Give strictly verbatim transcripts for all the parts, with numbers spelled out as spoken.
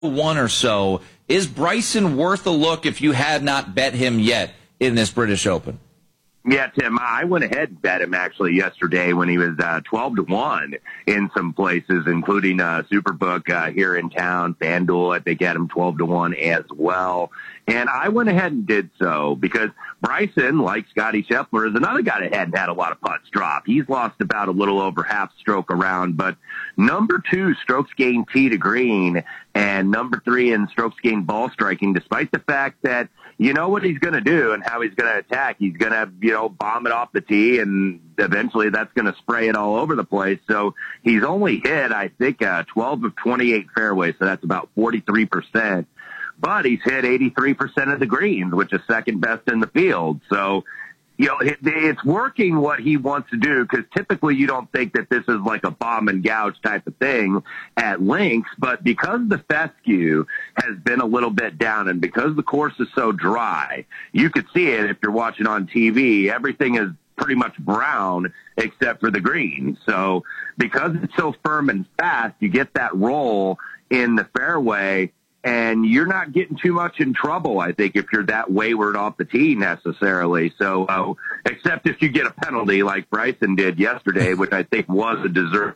one or so. Is Bryson worth a look if you had not bet him yet in this British Open? Yeah, Tim, I went ahead and bet him actually yesterday when he was uh, twelve to one in some places, including uh, Superbook uh, here in town. FanDuel, I think, had him twelve to one as well. And I went ahead and did so because Bryson, like Scotty Scheffler, is another guy that hadn't had a lot of putts drop. He's lost about a little over half stroke around, but number two strokes gained tee to green and number three in strokes gained ball striking, despite the fact that you know what he's going to do and how he's going to attack. He's going to, you know, bomb it off the tee, and eventually that's going to spray it all over the place. So he's only hit, I think, uh, twelve of twenty-eight fairways, so that's about forty-three percent. But he's hit eighty-three percent of the greens, which is second best in the field. So, you know, it, it's working what he wants to do, because typically you don't think that this is like a bomb and gouge type of thing at links, but because the fescue has been a little bit down and because the course is so dry, you could see it if you're watching on T V. Everything is pretty much brown except for the green. So because it's so firm and fast, you get that roll in the fairway, and you're not getting too much in trouble, I think, if you're that wayward off the tee necessarily. So, uh, except if you get a penalty like Bryson did yesterday, which I think was a deserved.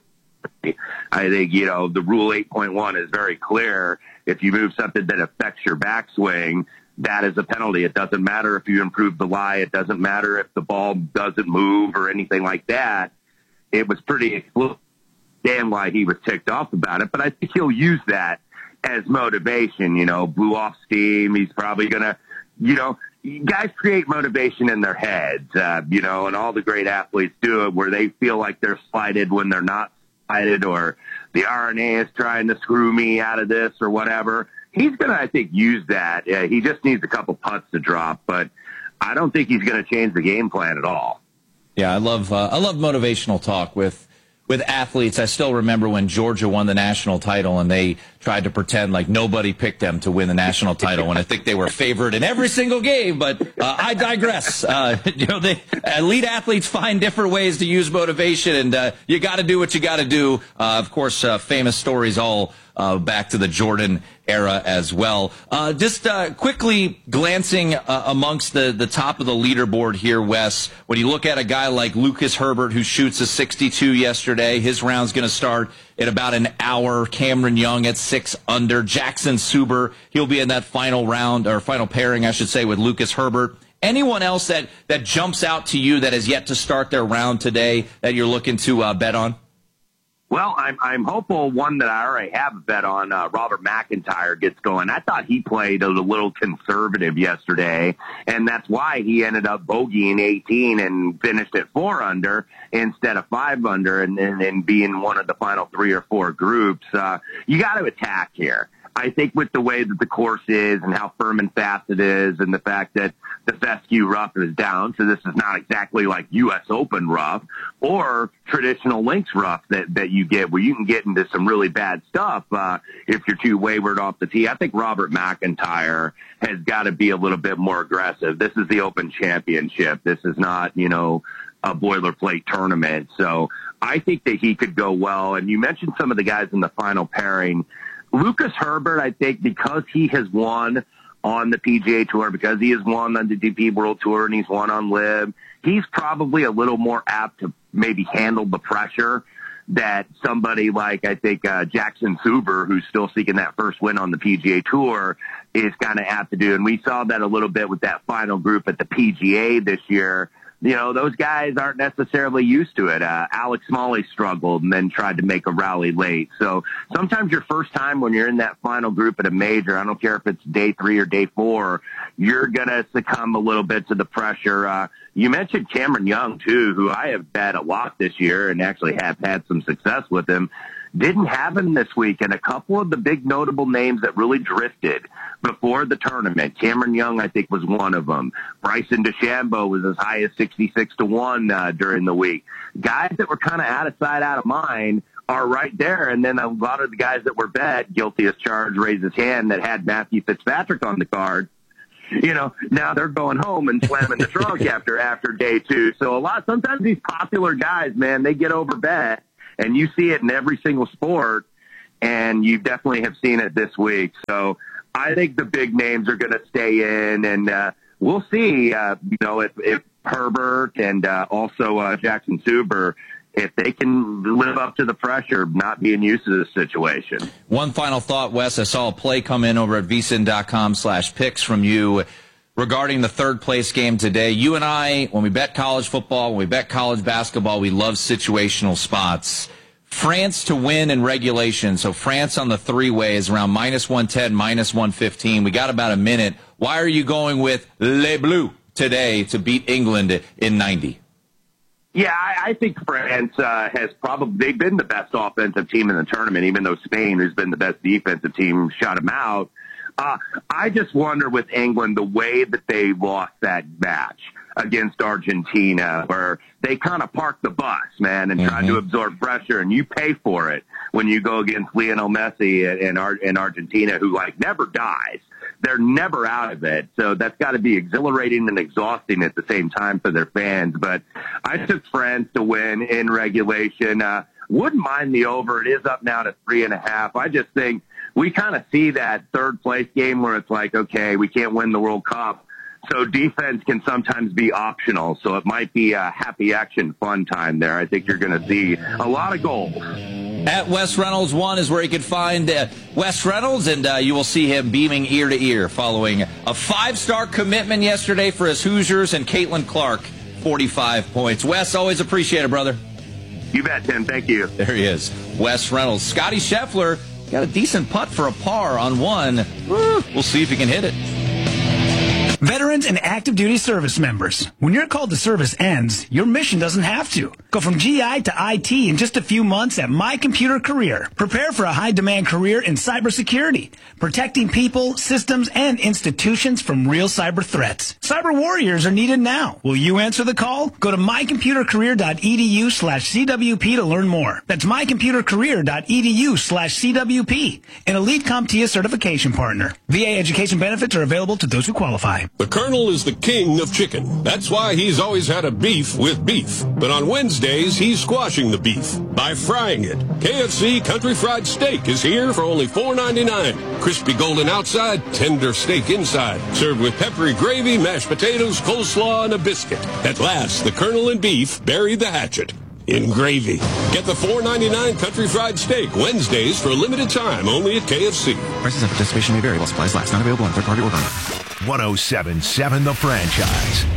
I think, you know, the rule eight point one is very clear. If you move something that affects your backswing, that is a penalty. It doesn't matter if you improve the lie. It doesn't matter if the ball doesn't move or anything like that. It was pretty explicit why he was ticked off about it, but I think he'll use that as motivation. You know, blew off steam. He's probably going to, you know, guys create motivation in their heads, uh, you know, and all the great athletes do it where they feel like they're slighted when they're not slighted, or the R N A is trying to screw me out of this or whatever. He's going to, I think, use that. Uh, he just needs a couple putts to drop, but I don't think he's going to change the game plan at all. Yeah, I love uh, I love motivational talk with with athletes. I still remember when Georgia won the national title and they tried to pretend like nobody picked them to win the national title, and I think they were favored in every single game. But uh, I digress. Uh, you know, the elite athletes find different ways to use motivation, and uh, you got to do what you got to do. Uh, of course, uh, famous stories all uh, back to the Jordan era as well. Uh, just uh, quickly glancing uh, amongst the, the top of the leaderboard here, Wes, when you look at a guy like Lucas Herbert, who shoots a sixty-two yesterday, his round's going to start in about an hour. Cameron Young at six under. Jackson Suber, he'll be in that final round, or final pairing, I should say, with Lucas Herbert. Anyone else that, that jumps out to you that has yet to start their round today that you're looking to uh, bet on? Well, I'm I'm hopeful one that I already have a bet on, uh, Robert McIntyre, gets going. I thought he played a little conservative yesterday, and that's why he ended up bogeying eighteen and finished at four under instead of five under, and, and, and being one of the final three or four groups. Uh, you got to attack here. I think with the way that the course is and how firm and fast it is, and the fact that the fescue rough is down, so this is not exactly like U S Open rough or traditional links rough that, that you get, where you can get into some really bad stuff uh, if you're too wayward off the tee. I think Robert McIntyre has got to be a little bit more aggressive. This is the Open Championship. This is not, you know, a boilerplate tournament. So I think that he could go well. And you mentioned some of the guys in the final pairing. Lucas Herbert, I think, because he has won on the P G A Tour, because he has won on the D P World Tour and he's won on LIV, he's probably a little more apt to maybe handle the pressure that somebody like, I think, uh, Jackson Suber, who's still seeking that first win on the P G A Tour, is kind of apt to do. And we saw that a little bit with that final group at the P G A this year. You know, those guys aren't necessarily used to it. Uh, Alex Smalley struggled and then tried to make a rally late. So sometimes your first time when you're in that final group at a major, I don't care if it's day three or day four, you're going to succumb a little bit to the pressure. Uh, you mentioned Cameron Young, too, who I have bet a lot this year and actually have had some success with him. Didn't have him this week, and a couple of the big notable names that really drifted before the tournament. Cameron Young, I think, was one of them. Bryson DeChambeau was as high as sixty-six to one uh, during the week. Guys that were kind of out of sight, out of mind are right there. And then a lot of the guys that were bet, guilty as charged, raised his hand, that had Matthew Fitzpatrick on the card. You know, now they're going home and slamming the trunk after after day two. So a lot, sometimes these popular guys, man, they get over bet. And you see it in every single sport. and you definitely have seen it this week. So I think the big names are going to stay in, and uh, we'll see, uh, you know, if, if Herbert and uh, also uh, Jackson Suber, if they can live up to the pressure, not being used to this situation. One final thought, Wes. I saw a play come in over at V S I N dot com slash picks from you regarding the third place game today. You and I, when we bet college football, when we bet college basketball, we love situational spots. France to win in regulation. So France on the three-way is around minus one ten, minus one fifteen. We got about a minute. Why are you going with Les Bleus today to beat England in ninety? Yeah, I, I think France uh, has probably, they've been the best offensive team in the tournament, even though Spain, who's been the best defensive team, shut them out. Uh, I just wonder with England, the way that they lost that match against Argentina, where they kind of parked the bus, man, and mm-hmm. tried to absorb pressure, and you pay for it when you go against Lionel Messi in, in, in Argentina, who, like, never dies. They're never out of it. So that's got to be exhilarating and exhausting at the same time for their fans. But I took France to win in regulation. Uh, wouldn't mind the over. It is up now to three and a half. I just think we kind of see that third place game where it's like, okay, we can't win the World Cup. So defense can sometimes be optional. So it might be a happy action fun time there. I think you're going to see a lot of goals. At Wes Reynolds one is where you can find uh, Wes Reynolds, and uh, you will see him beaming ear to ear following a five-star commitment yesterday for his Hoosiers and Caitlin Clark, forty-five points. Wes, always appreciate it, brother. You bet, Tim. Thank you. There he is, Wes Reynolds. Scotty Scheffler got a decent putt for a par on one. We'll see if he can hit it. Veterans and active duty service members, when your call to service ends, your mission doesn't have to. Go from G I to I T in just a few months at My Computer Career. Prepare for a high-demand career in cybersecurity, protecting people, systems, and institutions from real cyber threats. Cyber warriors are needed now. Will you answer the call? Go to mycomputercareer.edu slash CWP to learn more. That's mycomputercareer.edu slash CWP, an Elite CompTIA certification partner. V A education benefits are available to those who qualify. The Colonel is the king of chicken. That's why he's always had a beef with beef. But on Wednesdays, he's squashing the beef by frying it. K F C Country Fried Steak is here for only four ninety-nine. Crispy golden outside, tender steak inside. Served with peppery gravy, mashed potatoes, coleslaw, and a biscuit. At last, the Colonel and beef bury the hatchet in gravy. Get the four ninety-nine Country Fried Steak Wednesdays for a limited time only at K F C. Prices and participation may vary while supplies last. Not available on third-party order. one oh seven point seven The Franchise.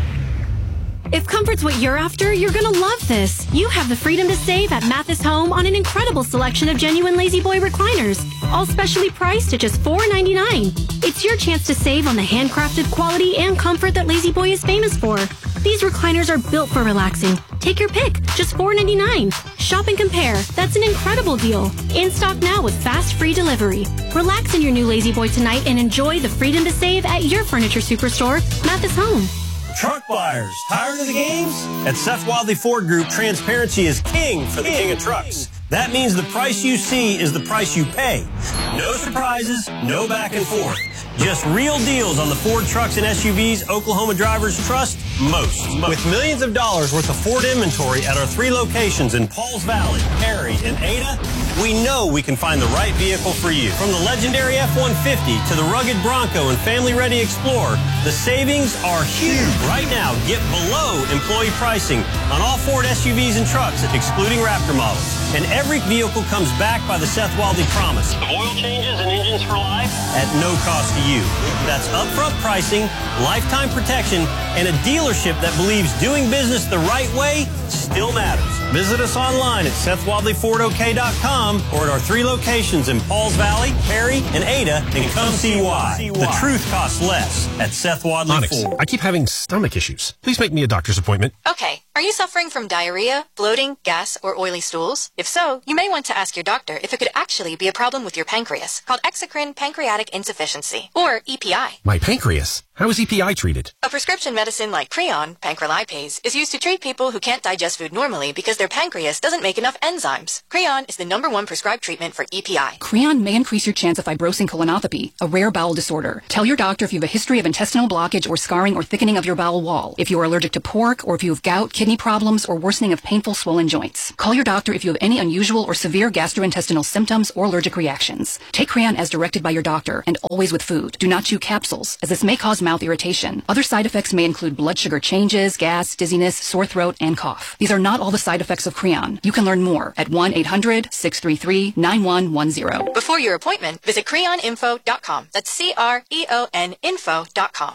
If comfort's what you're after, you're going to love this. You have the freedom to save at Mathis Home on an incredible selection of genuine Lazy Boy recliners, all specially priced at just four ninety-nine. It's your chance to save on the handcrafted quality and comfort that Lazy Boy is famous for. These recliners are built for relaxing. Take your pick, just four ninety-nine. Shop and compare. That's an incredible deal. In stock now with fast free delivery. Relax in your new Lazy Boy tonight and enjoy the freedom to save at your furniture superstore, Mathis Home. Truck buyers, tired of the games? At Seth Wadley Ford Group, transparency is king for the king of trucks. That means the price you see is the price you pay. No surprises, no back and forth. Just real deals on the Ford trucks and S U Vs Oklahoma drivers trust most. With millions of dollars worth of Ford inventory at our three locations in Pauls Valley, Perry, and Ada, we know we can find the right vehicle for you. From the legendary F one fifty to the rugged Bronco and family-ready Explorer, the savings are huge. Right now, get below employee pricing on all Ford S U Vs and trucks, excluding Raptor models. And every vehicle comes back by the Seth Wadley promise of oil changes and engines for life at no cost to you. That's upfront pricing, lifetime protection, and a dealership that believes doing business the right way still matters. Visit us online at Seth Wadley Ford O K dot com or at our three locations in Pauls Valley, Perry, and Ada, and come see why. The truth costs less at Seth Wadley Onyx, Ford. I keep having stomach issues. Please make me a doctor's appointment. Okay. Are you suffering from diarrhea, bloating, gas, or oily stools? If so, you may want to ask your doctor if it could actually be a problem with your pancreas, called exocrine pancreatic insufficiency, or E P I. My pancreas? How is E P I treated? A prescription medicine like Creon, pancrelipase, is used to treat people who can't digest food normally because because their pancreas doesn't make enough enzymes. Creon is the number one prescribed treatment for E P I. Creon may increase your chance of fibrosing colonopathy, a rare bowel disorder. Tell your doctor if you have a history of intestinal blockage or scarring or thickening of your bowel wall, if you are allergic to pork, or if you have gout, kidney problems, or worsening of painful swollen joints. Call your doctor if you have any unusual or severe gastrointestinal symptoms or allergic reactions. Take Creon as directed by your doctor and always with food. Do not chew capsules, as this may cause mouth irritation. Other side effects may include blood sugar changes, gas, dizziness, sore throat, and cough. These are not all the side effects of Creon. You can learn more at one eight hundred six three three nine one one zero. Before your appointment, visit creon info dot com. That's C R E O N info dot com.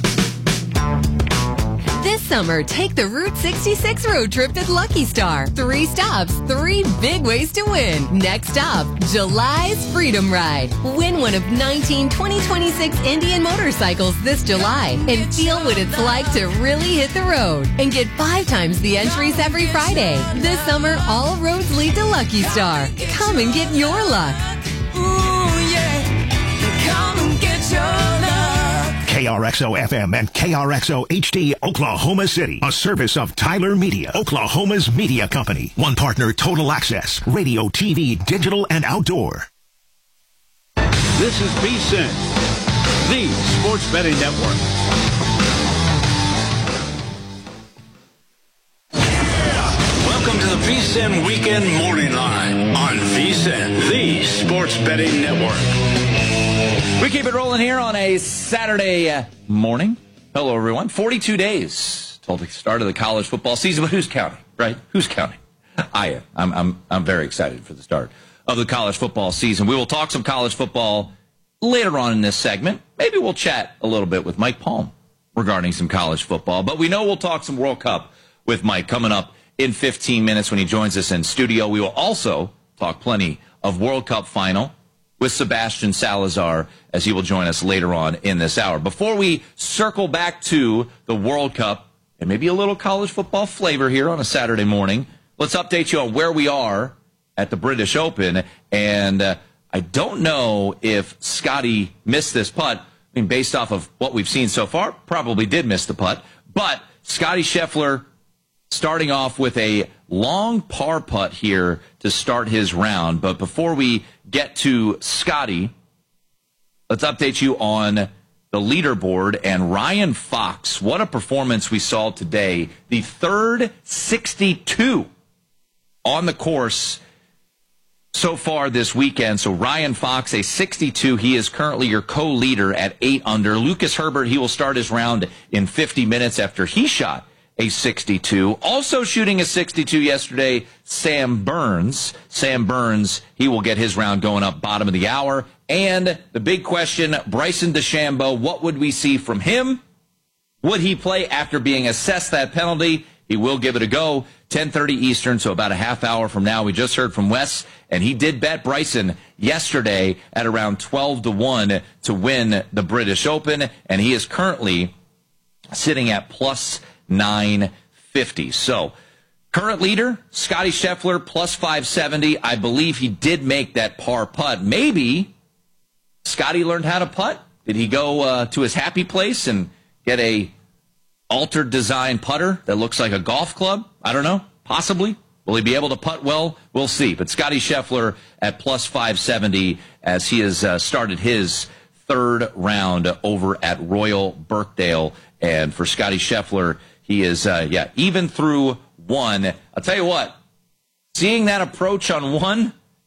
This summer, take the Route sixty-six road trip at Lucky Star. Three stops, three big ways to win. Next stop, July's Freedom Ride. Win one of nineteen twenty twenty-six Indian motorcycles this July and feel what it's like to really hit the road. And get five times the entries every Friday. This summer, all roads lead to Lucky Star. Come and get your luck. Ooh, yeah. Come and get your luck. K R X O F M and K R X O H D Oklahoma City, a service of Tyler Media, Oklahoma's media company. One partner, Total Access, radio, T V, digital, and outdoor. This is V S I N, the sports betting network. Welcome to the V S I N Weekend Morning Line on V S I N, the sports betting network. We keep it rolling here on a Saturday uh, morning. Hello, everyone. forty-two days till the start of the college football season, but who's counting, right? Who's counting? I am. I'm, I'm, I'm very excited for the start of the college football season. We will talk some college football later on in this segment. Maybe we'll chat a little bit with Mike Palm regarding some college football, but we know we'll talk some World Cup with Mike coming up in fifteen minutes when he joins us in studio. We will also talk plenty of World Cup final with Sebastian Salazar as he will join us later on in this hour. Before we circle back to the World Cup and maybe a little college football flavor here on a Saturday morning, let's update you on where we are at the British Open. And uh, I don't know if Scotty missed this putt. I mean, based off of what we've seen so far, probably did miss the putt. But Scotty Scheffler starting off with a long par putt here to start his round. But before we get to Scotty, let's update you on the leaderboard and Ryan Fox. What a performance we saw today. The third sixty-two on the course so far this weekend. So Ryan Fox, a sixty-two. He is currently your co-leader at eight under. Lucas Herbert, he will start his round in fifty minutes after he shot a sixty-two. Also shooting a sixty-two yesterday, Sam Burns. Sam Burns, he will get his round going up bottom of the hour. And the big question, Bryson DeChambeau, what would we see from him? Would he play after being assessed that penalty? He will give it a go. ten thirty Eastern, so about a half hour from now. We just heard from Wes, and he did bet Bryson yesterday at around twelve to one to win the British Open, and he is currently sitting at plus nine fifty. So, current leader, Scotty Scheffler, plus five seventy. I believe he did make that par putt. Maybe Scotty learned how to putt. Did he go uh, to his happy place and get a altered design putter that looks like a golf club? I don't know. Possibly. Will he be able to putt well? We'll see. But Scotty Scheffler at plus five seventy as he has uh, started his third round over at Royal Birkdale. And for Scotty Scheffler, he is, uh, yeah, even through one. I'll tell you what, seeing that approach on one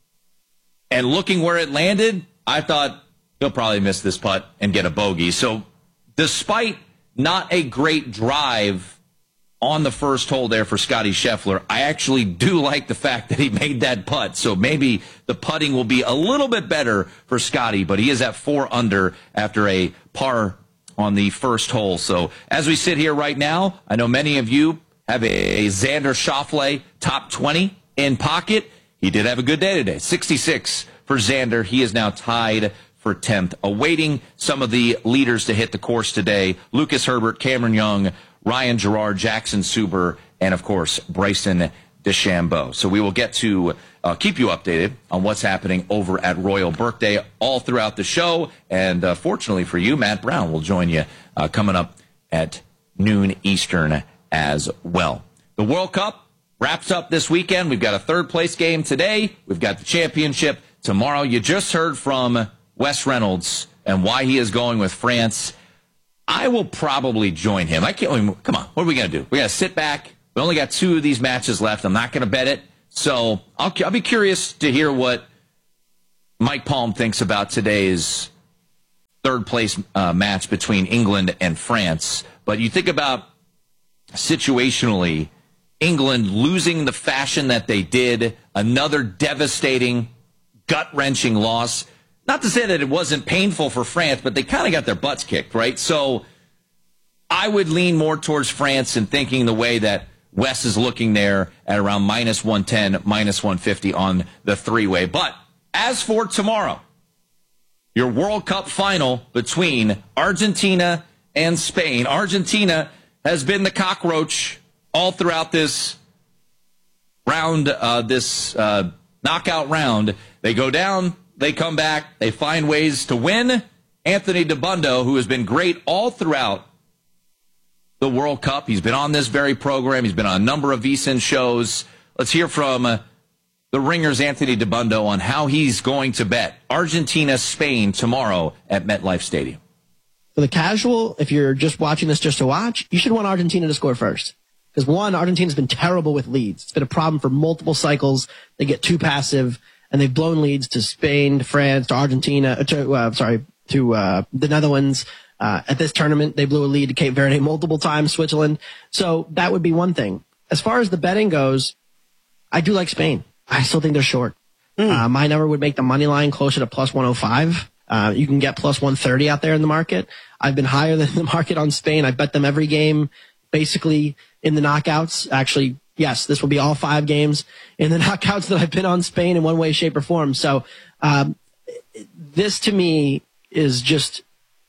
and looking where it landed, I thought he'll probably miss this putt and get a bogey. So despite not a great drive on the first hole there for Scotty Scheffler, I actually do like the fact that he made that putt. So maybe the putting will be a little bit better for Scotty, but he is at four under after a par on the first hole. So as we sit here right now, I know many of you have a, a Xander Schauffele top twenty in pocket. He did have a good day today. sixty-six for Xander. He is now tied for tenth. Awaiting some of the leaders to hit the course today. Lucas Herbert, Cameron Young, Ryan Gerard, Jackson Suber, and of course, Bryson DeChambeau. So we will get to uh, keep you updated on what's happening over at Royal Birkdale all throughout the show. And uh, fortunately for you, Matt Brown will join you uh, coming up at noon Eastern as well. The World Cup wraps up this weekend. We've got a third-place game today. We've got the championship tomorrow. You just heard from Wes Reynolds and why he is going with France. I will probably join him. I can't. Come on, what are we going to do? We're going to sit back. We only got two of these matches left. I'm not going to bet it. So I'll, I'll be curious to hear what Mike Palm thinks about today's third-place uh, match between England and France. But you think about situationally, England losing the fashion that they did, another devastating, gut-wrenching loss. Not to say that it wasn't painful for France, but they kind of got their butts kicked, right? So I would lean more towards France and thinking the way that Wes is looking there at around minus one ten, minus one fifty on the three-way. But as for tomorrow, your World Cup final between Argentina and Spain. Argentina has been the cockroach all throughout this round, uh, this uh, knockout round. They go down. They come back. They find ways to win. Anthony Dabbundo, who has been great all throughout the World Cup. He's been on this very program. He's been on a number of V S I N shows. Let's hear from uh, the Ringer's Anthony Dabbundo on how he's going to bet Argentina-Spain tomorrow at MetLife Stadium. For the casual, if you're just watching this just to watch, you should want Argentina to score first. Because, one, Argentina's been terrible with leads. It's been a problem for multiple cycles. They get too passive. And they've blown leads to Spain, to France, to Argentina, to, uh, sorry, to uh, the Netherlands. Uh, at this tournament, they blew a lead to Cape Verde multiple times, Switzerland. So that would be one thing. As far as the betting goes, I do like Spain. I still think they're short. Mm. Uh, my number would make the money line closer to plus one oh five. Uh, you can get plus one thirty out there in the market. I've been higher than the market on Spain. I bet them every game, basically in the knockouts. Actually, yes, this will be all five games in the knockouts that I've been on Spain in one way, shape, or form. So um, this, to me, is just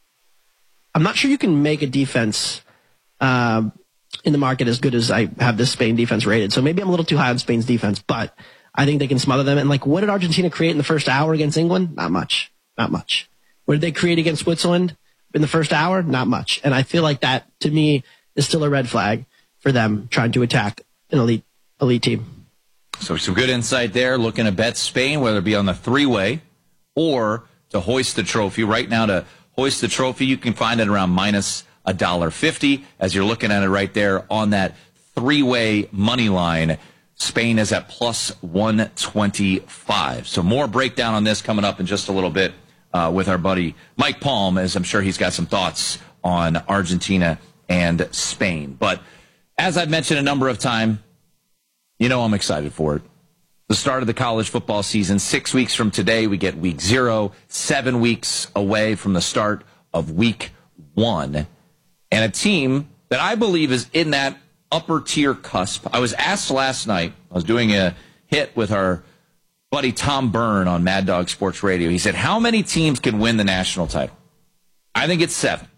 – I'm not sure you can make a defense uh, in the market as good as I have this Spain defense rated. So maybe I'm a little too high on Spain's defense, but I think they can smother them. And, like, what did Argentina create in the first hour against England? Not much. Not much. What did they create against Switzerland in the first hour? Not much. And I feel like that, to me, is still a red flag for them trying to attack an elite elite team. So some good insight there. Looking to bet Spain, whether it be on the three-way or to hoist the trophy. Right now, to hoist the trophy, you can find it around minus one dollar fifty. As you're looking at it right there on that three-way money line, Spain is at plus one twenty-five. So more breakdown on this coming up in just a little bit uh, with our buddy Mike Palm, as I'm sure he's got some thoughts on Argentina and Spain. But as I've mentioned a number of times, you know I'm excited for it. The start of the college football season, six weeks from today, we get week zero, seven weeks away from the start of week one. And a team that I believe is in that upper tier cusp. I was asked last night, I was doing a hit with our buddy Tom Byrne on Mad Dog Sports Radio. He said, how many teams can win the national title? I think it's seven.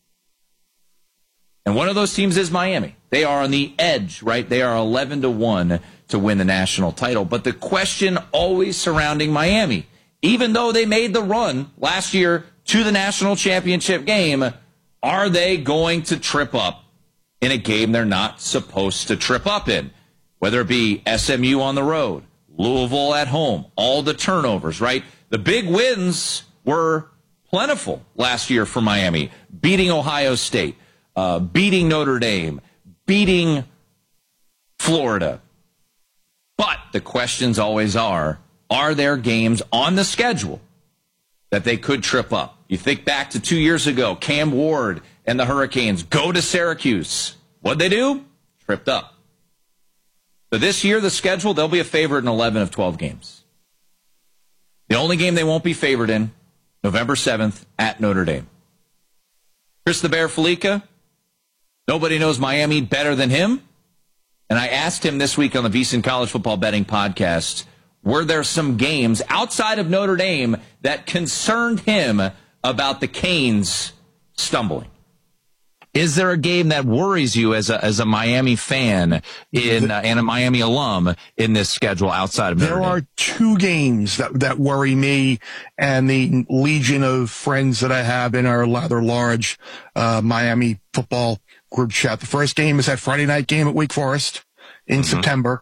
And one of those teams is Miami. They are on the edge, right? They are eleven to one to win the national title. But the question always surrounding Miami, even though they made the run last year to the national championship game, are they going to trip up in a game they're not supposed to trip up in? Whether it be S M U on the road, Louisville at home, all the turnovers, right? The big wins were plentiful last year for Miami, beating Ohio State, uh, beating Notre Dame, beating Florida. But the questions always are, are there games on the schedule that they could trip up? You think back to two years ago, Cam Ward and the Hurricanes go to Syracuse. What'd they do? Tripped up. So this year, the schedule, they'll be a favorite in eleven of twelve games. The only game they won't be favored in, November seventh at Notre Dame. Chris the Bear Felica, nobody knows Miami better than him. And I asked him this week on the V S I N College Football Betting Podcast, were there some games outside of Notre Dame that concerned him about the Canes stumbling? Is there a game that worries you as a as a Miami fan in uh, and a Miami alum in this schedule outside of Notre Dame? There are two games that, that worry me and the legion of friends that I have in our rather large uh, Miami football group chat. The first game is that Friday night game at Wake Forest in mm-hmm. September.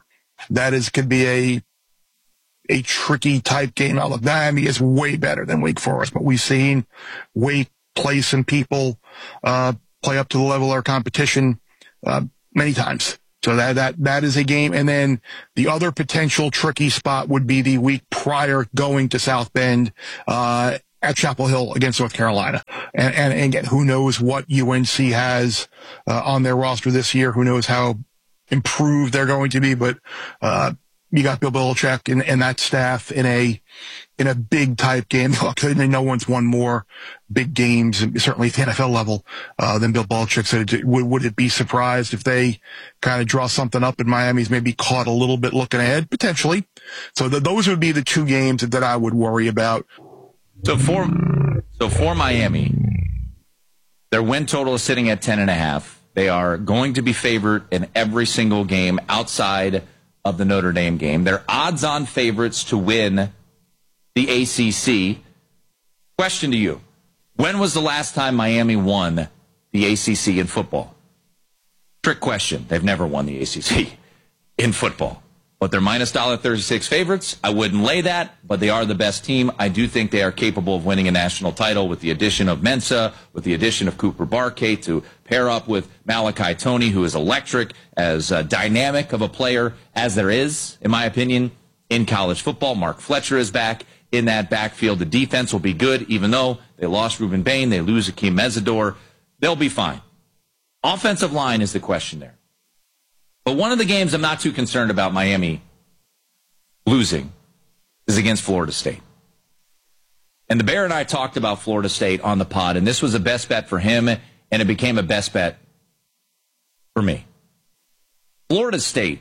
that is could be a a tricky type game. Now, look, Miami is way better than Wake Forest, but we've seen Wake play some people uh, play up to the level of our competition uh, many times. So that, that, that is a game. And then the other potential tricky spot would be the week prior going to South Bend, uh, at Chapel Hill against North Carolina. And, and, and again, who knows what U N C has, uh, on their roster this year. Who knows how improved they're going to be, but, uh, you got Bill Belichick and, and that staff in a, in a big type game. Look, no one's won more big games, certainly at the N F L level, uh, than Bill Belichick. So would, would it be surprised if they kind of draw something up and Miami's maybe caught a little bit looking ahead? Potentially. So the, those would be the two games that I would worry about. So for, so for Miami, their win total is sitting at ten and a half. They are going to be favored in every single game outside of the Notre Dame game. They're odds-on favorites to win the A C C. Question to you. When was the last time Miami won the A C C in football? Trick question. They've never won the A C C in football. But they're minus one thirty-six favorites. I wouldn't lay that, but they are the best team. I do think they are capable of winning a national title with the addition of Mensah, with the addition of Cooper Barkay to pair up with Malachi Toney, who is electric, as uh, dynamic of a player as there is, in my opinion, in college football. Mark Fletcher is back in that backfield. The defense will be good, even though they lost Reuben Bain, they lose Akeem Mesidor. They'll be fine. Offensive line is the question there. But one of the games I'm not too concerned about Miami losing is against Florida State. And the Bear and I talked about Florida State on the pod, and this was a best bet for him, and it became a best bet for me. Florida State,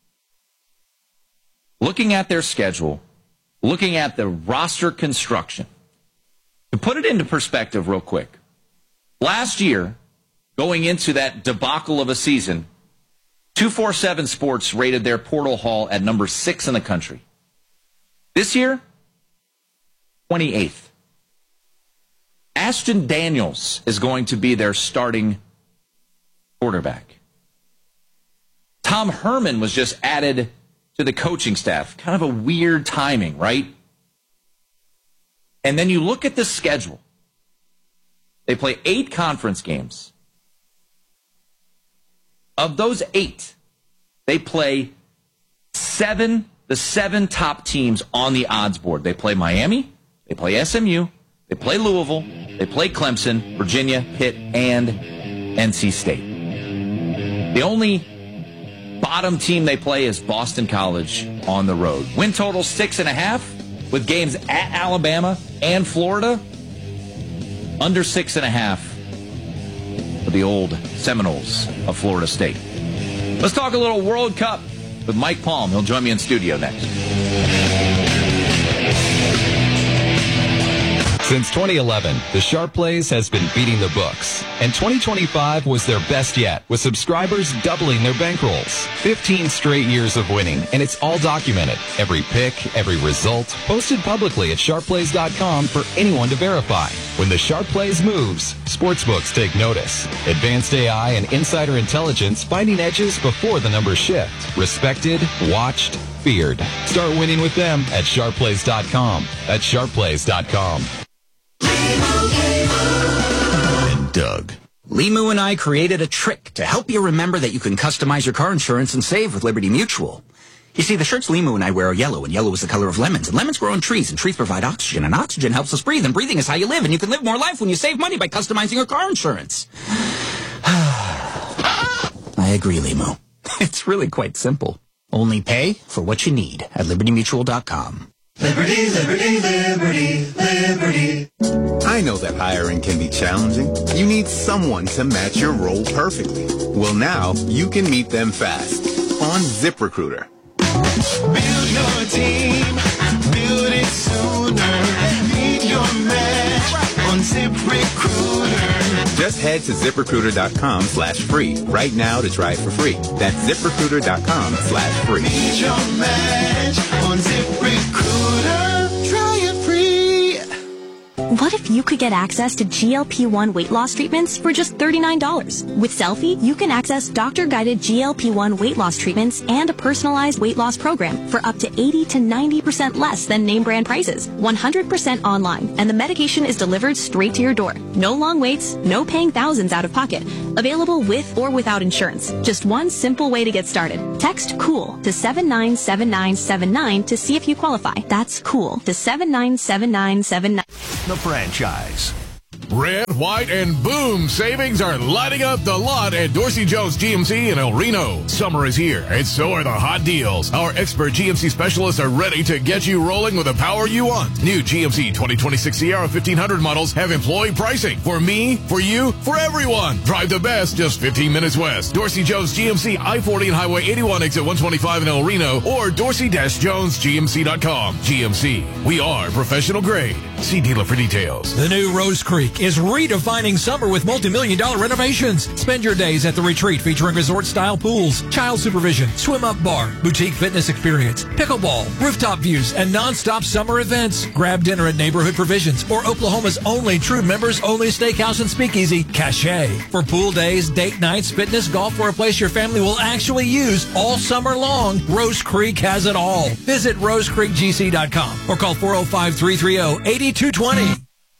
looking at their schedule, looking at the roster construction, to put it into perspective real quick, last year, going into that debacle of a season, two forty-seven Sports rated their portal haul at number six in the country. This year, twenty-eighth. Ashton Daniels is going to be their starting quarterback. Tom Herman was just added to the coaching staff. Kind of a weird timing, right? And then you look at the schedule. They play eight conference games. Of those eight, they play seven, the seven top teams on the odds board. They play Miami, they play S M U, they play Louisville, they play Clemson, Virginia, Pitt, and N C State. The only bottom team they play is Boston College on the road. Win total six and a half, with games at Alabama and Florida. Under six and a half for the old Seminoles of Florida State. Let's talk a little World Cup with Mike Palm. He'll join me in studio next. Since twenty eleven, the Sharp Plays has been beating the books, and twenty twenty-five was their best yet, with subscribers doubling their bankrolls. fifteen straight years of winning, and it's all documented. Every pick, every result, posted publicly at sharp plays dot com for anyone to verify. When the Sharp Plays moves, sportsbooks take notice. Advanced A I and insider intelligence finding edges before the numbers shift. Respected, watched, feared. Start winning with them at sharp plays dot com. That's sharp plays dot com. And Doug. Limu and I created a trick to help you remember that you can customize your car insurance and save with Liberty Mutual. You see, the shirts Limu and I wear are yellow, and yellow is the color of lemons, and lemons grow on trees, and trees provide oxygen, and oxygen helps us breathe, and breathing is how you live, and you can live more life when you save money by customizing your car insurance. I agree, Limu. It's really quite simple. Only pay for what you need at liberty mutual dot com. Liberty, liberty, liberty, liberty. I know that hiring can be challenging. You need someone to match your role perfectly. Well, now you can meet them fast on ZipRecruiter. Build your team, build it sooner. Meet your match on ZipRecruiter. Just head to ZipRecruiter.com slash free right now to try it for free. That's ZipRecruiter.com slash free. Meet your match on ZipRecruiter. Try it free. What if you could get access to G L P one weight loss treatments for just thirty-nine dollars? With Selfie, you can access doctor-guided G L P one weight loss treatments and a personalized weight loss program for up to eighty to ninety percent less than name brand prices. one hundred percent online, and the medication is delivered straight to your door. No long waits, no paying thousands out of pocket. Available with or without insurance. Just one simple way to get started. Text COOL to seven nine seven nine seven nine to see if you qualify. That's COOL to seven nine seven nine seven nine. The franchise. Red, white, and boom savings are lighting up the lot at Dorsey Jones G M C in El Reno. Summer is here, and so are the hot deals. Our expert G M C specialists are ready to get you rolling with the power you want. New G M C twenty twenty-six Sierra fifteen hundred models have employee pricing. For me, for you, for everyone. Drive the best just fifteen minutes west. Dorsey Jones G M C, I forty and Highway eighty-one, exit one twenty-five in El Reno, or dorsey dash jones g m c dot com. G M C, we are professional grade. See dealer for details. The new Rose Creek is redefining summer with multi-million dollar renovations. Spend your days at the retreat featuring resort-style pools, child supervision, swim-up bar, boutique fitness experience, pickleball, rooftop views, and non-stop summer events. Grab dinner at Neighborhood Provisions or Oklahoma's only true members-only steakhouse and speakeasy, Cache. For pool days, date nights, fitness, golf, or a place your family will actually use all summer long, Rose Creek has it all. Visit rose creek g c dot com or call four oh five, three three oh, eight two two oh.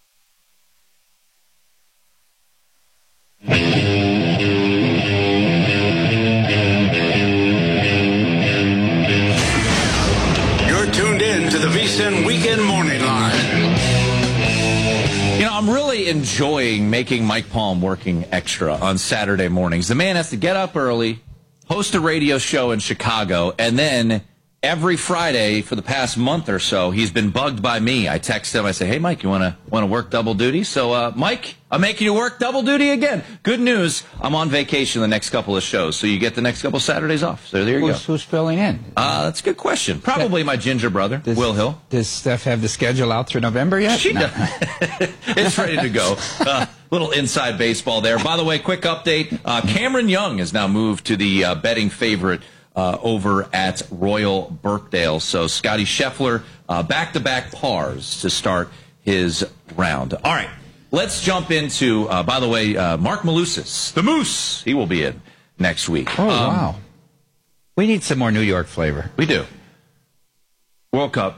You're tuned in to the VSiN Weekend Morning Line. You know, I'm really enjoying making Mike Palm working extra on Saturday mornings. The man has to get up early, host a radio show in Chicago, and then every Friday for the past month or so, he's been bugged by me. I text him. I say, hey, Mike, you want to want to work double duty? So, uh, Mike, I'm making you work double duty again. Good news. I'm on vacation the next couple of shows, so you get the next couple Saturdays off. So there you who's, go. Who's filling in? Uh, that's a good question. Probably my ginger brother, does, Will Hill. Does Steph have the schedule out through November yet? She no. does. It's ready to go. Uh, little inside baseball there. By the way, quick update. Uh, Cameron Young has now moved to the uh, betting favorite Uh, over at Royal Birkdale. So Scotty Scheffler, uh, back-to-back pars to start his round. All right, let's jump into, uh, by the way, uh, Mark Malusis, the Moose. He will be in next week. Oh, um, wow. We need some more New York flavor. We do. World Cup.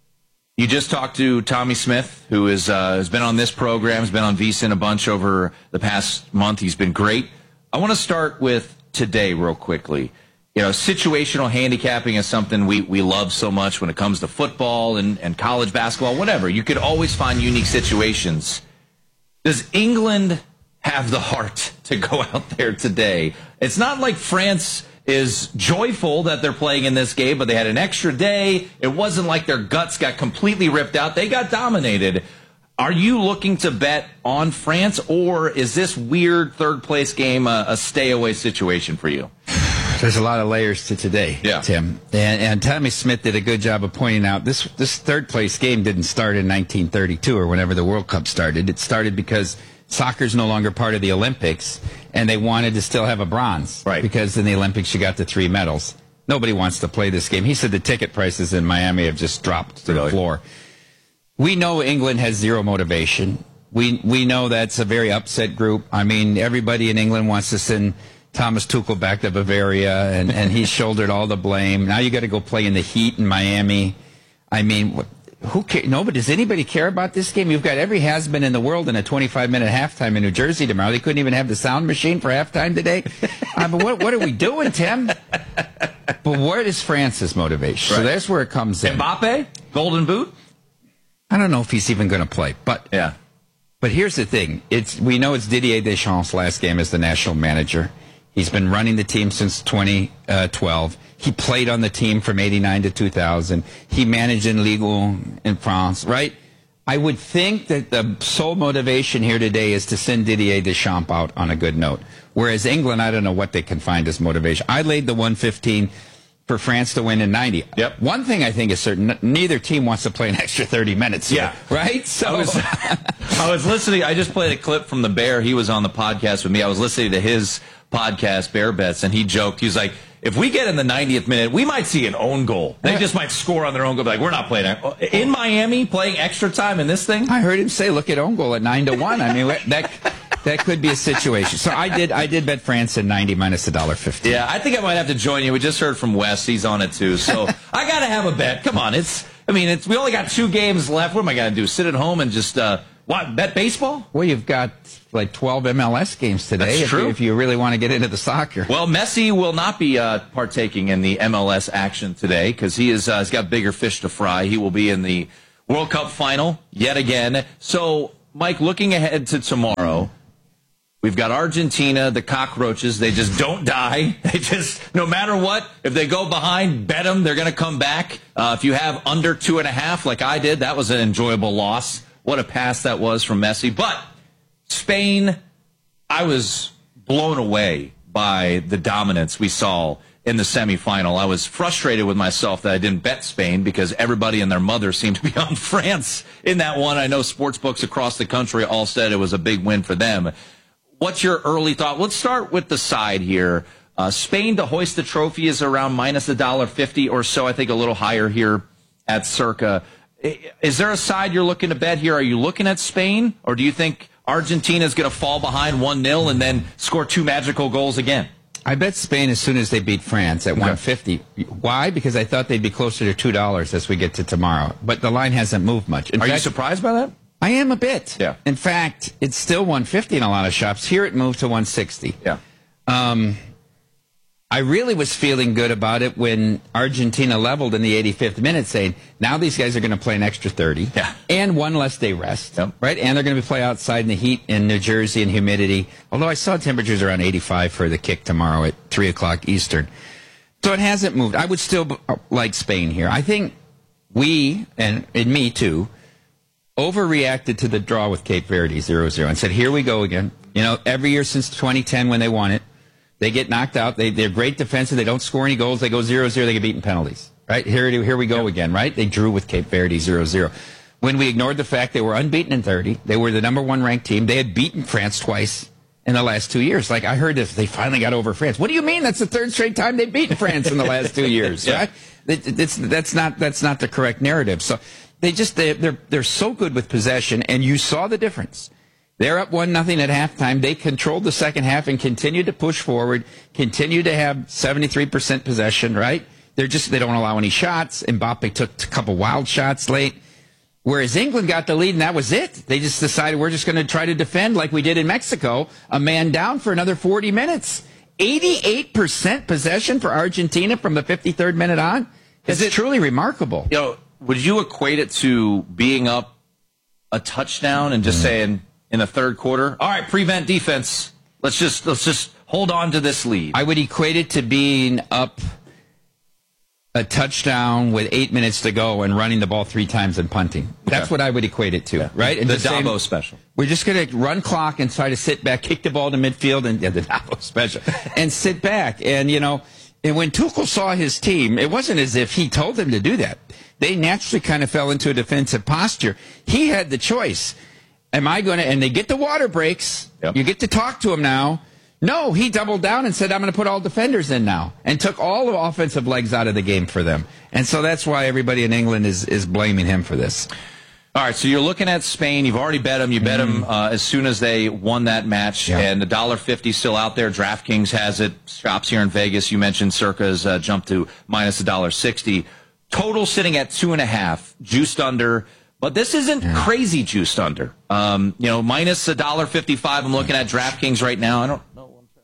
You just talked to Tommy Smith, who is, uh, has been on this program, has been on VSiN a bunch over the past month. He's been great. I want to start with today real quickly. You know, situational handicapping is something we, we love so much when it comes to football and, and college basketball, whatever. You could always find unique situations. Does England have the heart to go out there today? It's not like France is joyful that they're playing in this game, but they had an extra day. It wasn't like their guts got completely ripped out. They got dominated. Are you looking to bet on France, or is this weird third-place game a, a stay-away situation for you? There's a lot of layers to today, yeah. Tim. And, and Tommy Smith did a good job of pointing out this this third-place game didn't start in nineteen thirty-two or whenever the World Cup started. It started because soccer's no longer part of the Olympics, and they wanted to still have a bronze. Right. Because in the Olympics, you got the three medals. Nobody wants to play this game. He said the ticket prices in Miami have just dropped to really? the floor. We know England has zero motivation. We we know that's a very upset group. I mean, everybody in England wants to send Thomas Tuchel back to Bavaria, and, and he shouldered all the blame. Now you got to go play in the heat in Miami. I mean, what, who care? Nobody. Does anybody care about this game? You've got every has-been in the world in a twenty-five minute halftime in New Jersey tomorrow. They couldn't even have the sound machine for halftime today. uh, but what what are we doing, Tim? But where is France's motivation? Right. So that's where it comes in. Mbappe, Golden Boot. I don't know if he's even going to play, but yeah. But here's the thing: it's we know it's Didier Deschamps' last game as the national manager. He's been running the team since twenty twelve. He played on the team from eighty-nine to two thousand. He managed in Ligue one in France, right? I would think that the sole motivation here today is to send Didier Deschamps out on a good note. Whereas England, I don't know what they can find as motivation. I laid the one fifteen for France to win in ninety. Yep. One thing I think is certain, neither team wants to play an extra thirty minutes here, yeah. right? So I was, I was listening. I just played a clip from the Bear. He was on the podcast with me. I was listening to his podcast, Bear Bets, and he joked. He was like, if we get in the ninetieth minute, we might see an own goal. They just might score on their own goal. Like, we're not playing in Miami, playing extra time in this thing. I heard him say, "Look at own goal at nine to one." I mean, that that could be a situation. So I did I did bet France at ninety minus a dollar fifty. Yeah, I think I might have to join you. We just heard from Wes; he's on it too. So I got to have a bet. Come on, it's. I mean, it's. We only got two games left. What am I going to do? Sit at home and just uh, what bet baseball? Well, you've got like twelve M L S games today. That's if, true. You, if you really want to get into the soccer. Well, Messi will not be uh, partaking in the M L S action today because he is uh, he's got bigger fish to fry. He will be in the World Cup final yet again. So, Mike, looking ahead to tomorrow, we've got Argentina, the cockroaches. They just don't die. They just, no matter what, if they go behind, bet them. They're going to come back. Uh, if you have under two and a half, like I did, that was an enjoyable loss. What a pass that was from Messi. But Spain, I was blown away by the dominance we saw in the semifinal. I was frustrated with myself that I didn't bet Spain because everybody and their mother seemed to be on France in that one. I know sports books across the country all said it was a big win for them. What's your early thought? Let's start with the side here. Uh, Spain to hoist the trophy is around minus a dollar fifty or so. I think a little higher here at Circa. Is there a side you're looking to bet here? Are you looking at Spain, or do you think Argentina is going to fall behind one nil and then score two magical goals again? I bet Spain as soon as they beat France at okay. one fifty. Why? Because I thought they'd be closer to two dollars as we get to tomorrow. But the line hasn't moved much. In Are fact, you surprised by that? I am a bit. Yeah. In fact, it's still one fifty in a lot of shops. Here it moved to one sixty. Yeah. Um, I really was feeling good about it when Argentina leveled in the eighty-fifth minute, saying, now these guys are going to play an extra thirty. Yeah. And one less day rest. Yep. Right? And they're going to play outside in the heat in New Jersey and humidity. Although I saw temperatures around eighty-five for the kick tomorrow at three o'clock Eastern. So it hasn't moved. I would still like Spain here. I think we, and, and me too, overreacted to the draw with Cape Verde zero zero and said, here we go again. You know, every year since twenty ten when they won it, they get knocked out. They, they're great defensive. They don't score any goals. They go zero zero. They get beaten penalties. Right? Here, here we go again, right? They drew with Cape Verde zero zero. When we ignored the fact they were unbeaten in thirty, they were the number one ranked team. They had beaten France twice in the last two years. Like, I heard this, they finally got over France. What do you mean? That's the third straight time they've beaten France in the last two years, yeah. right? It, it's, that's not, that's not the correct narrative. So they just, they, they're, they're so good with possession, and you saw the difference. They're up one nothing at halftime. They controlled the second half and continued to push forward, continued to have seventy-three percent possession, right? They're just, they don't allow any shots. Mbappe took a couple wild shots late. Whereas England got the lead, and that was it. They just decided we're just going to try to defend like we did in Mexico, a man down for another forty minutes. eighty-eight percent possession for Argentina from the fifty-third minute on. It's it, truly remarkable. You know, would you equate it to being up a touchdown and just mm. saying in the third quarter, all right, prevent defense. Let's just let's just hold on to this lead. I would equate it to being up a touchdown with eight minutes to go and running the ball three times and punting. That's okay. what I would equate it to, yeah. right? And the just Dabo saying, special. We're just going to run clock and try to sit back, kick the ball to midfield, and yeah, the Dabo special, and sit back. And, you know, and when Tuchel saw his team, it wasn't as if he told them to do that. They naturally kind of fell into a defensive posture. He had the choice. Am I going to, and they get the water breaks. Yep. You get to talk to him now. No, he doubled down and said, I'm going to put all defenders in now, and took all the offensive legs out of the game for them. And so that's why everybody in England is, is blaming him for this. All right, so you're looking at Spain. You've already bet them. You bet them uh, as soon as they won that match, yeah. and the one dollar fifty still out there. DraftKings has it. Shops here in Vegas. You mentioned Circa's uh, jumped to minus one dollar sixty. Total sitting at two and a half, juiced under. But this isn't yeah. crazy juiced under. Um, you know, minus one dollar fifty-five. I'm looking at DraftKings right now. I don't know.